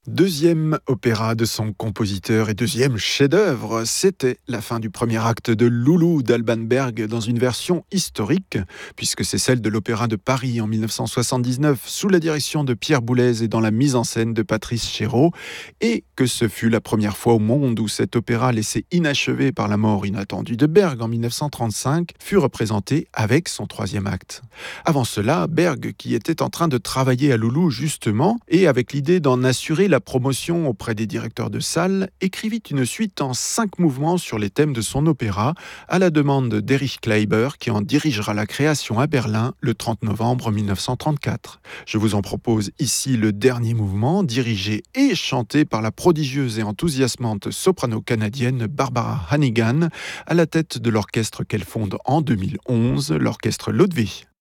Deuxième opéra de son compositeur et deuxième chef-d'œuvre, c'était la fin du premier acte de Loulou d'Alban Berg dans une version historique, puisque c'est celle de l'Opéra de Paris en 1979, sous la direction de Pierre Boulez et dans la mise en scène de Patrice Chéreau, et que ce fut la première fois au monde où cet opéra laissé inachevé par la mort inattendue de Berg en 1935 fut représenté avec son troisième acte. Avant cela, Berg, qui était en train de travailler à Loulou justement, et avec l'idée d'en assurer la promotion auprès des directeurs de salles, écrivit une suite en 5 mouvements sur les thèmes de son opéra, à la demande d'Erich Kleiber, qui en dirigera la création à Berlin le 30 novembre 1934. Je vous en propose ici le dernier mouvement, dirigé et chanté par la prodigieuse et enthousiasmante soprano canadienne Barbara Hannigan, à la tête de l'orchestre qu'elle fonde en 2011, l'orchestre Ludwig.